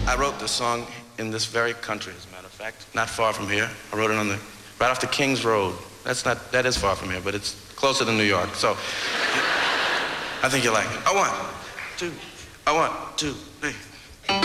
I wrote this song in this very country, as a matter of fact, not far from here. I wrote it right off the Kings Road. That is far from here, but it's closer than New York. So I think you'll like it. I want, two, three.